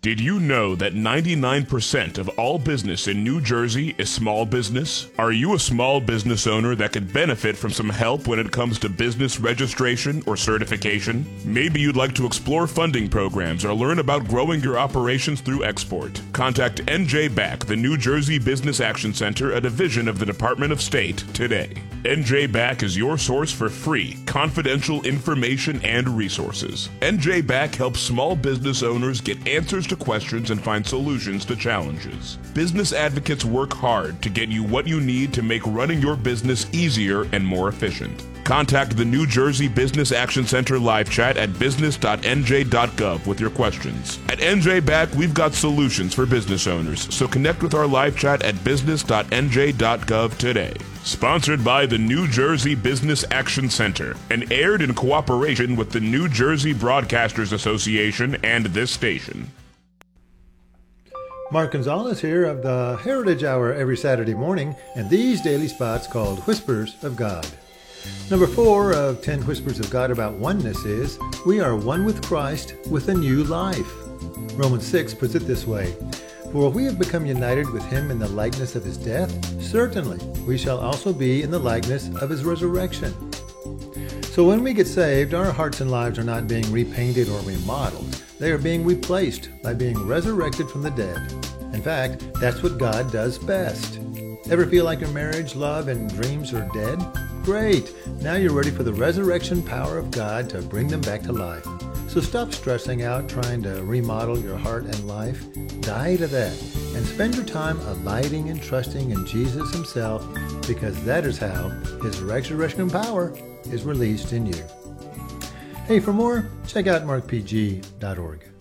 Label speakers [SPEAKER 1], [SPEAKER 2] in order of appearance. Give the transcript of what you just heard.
[SPEAKER 1] Did you know that 99% of all business in New Jersey is small business? Are you a small business owner that could benefit from some help when it comes to business registration or certification? Maybe you'd like to explore funding programs or learn about growing your operations through export. Contact NJ BAC, the New Jersey Business Action Center, a division of the Department of State, today. NJ BAC is your source for free, confidential information and resources. NJ BAC helps small business owners get answers to questions and find solutions to challenges. Business advocates work hard to get you what you need to make running your business easier and more efficient. Contact the New Jersey Business Action Center live chat at business.nj.gov with your questions. At NJ BAC, we've got solutions for business owners, so connect with our live chat at business.nj.gov today. Sponsored by the New Jersey Business Action Center and aired in cooperation with the New Jersey Broadcasters Association and this station.
[SPEAKER 2] Mark Gonzalez here of the Heritage Hour every Saturday morning, and these daily spots called Whispers of God. Number 4 of 10 Whispers of God about oneness is, we are one with Christ with a new life. Romans 6 puts it this way, for we have become united with him in the likeness of his death, certainly we shall also be in the likeness of his resurrection. So when we get saved, our hearts and lives are not being repainted or remodeled. They are being replaced by being resurrected from the dead. In fact, that's what God does best. Ever feel like your marriage, love, and dreams are dead? Great! Now you're ready for the resurrection power of God to bring them back to life. So stop stressing out trying to remodel your heart and life. Die to that and spend your time abiding and trusting in Jesus himself, because that is how his resurrection power is released in you. Hey, for more, check out markpg.org.